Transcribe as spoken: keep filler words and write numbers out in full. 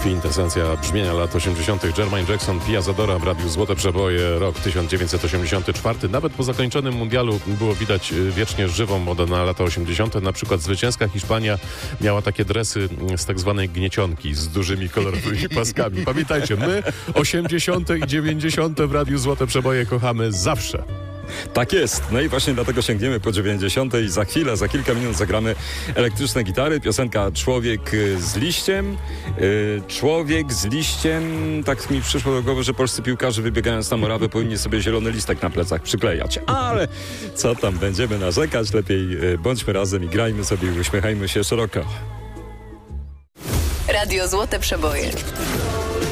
Kwintesencja brzmienia lat osiemdziesiątych. Jermaine Jackson, Pia Zadora w Radiu Złote Przeboje, rok tysiąc dziewięćset osiemdziesiąty czwarty. Nawet po zakończonym mundialu było widać wiecznie żywą modę na lata osiemdziesiąte. Na przykład zwycięska Hiszpania miała takie dresy z tak zwanej gniecionki z dużymi kolorowymi paskami. Pamiętajcie, my osiemdziesiąte i dziewięćdziesiąte w Radiu Złote Przeboje kochamy zawsze. Tak jest. No i właśnie dlatego sięgniemy po dziewięćdziesiąte i za chwilę, za kilka minut zagramy elektryczne gitary. Piosenka Człowiek z liściem. Yy, człowiek z liściem. Tak mi przyszło do głowy, że polscy piłkarze wybiegając na murawę powinni sobie zielony listek na plecach przyklejać. Ale co tam, będziemy narzekać. Lepiej yy, bądźmy razem i grajmy sobie i uśmiechajmy się szeroko. Radio Złote Przeboje.